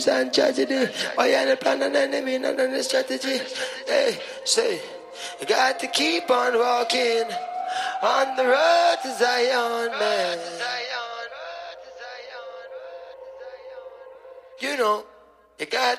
and tragedy. Oh, yeah, the plan and enemy, none of the strategy. Hey, say, you got to keep on walking on the road to Zion, man. You know, you got